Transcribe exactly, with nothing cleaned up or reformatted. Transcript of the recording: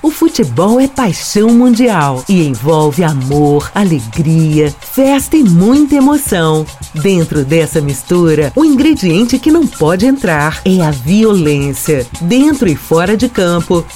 O futebol é paixão mundial e envolve amor, alegria, festa e muita emoção. Dentro dessa mistura, o ingrediente que não pode entrar é a violência. Dentro e fora de campo,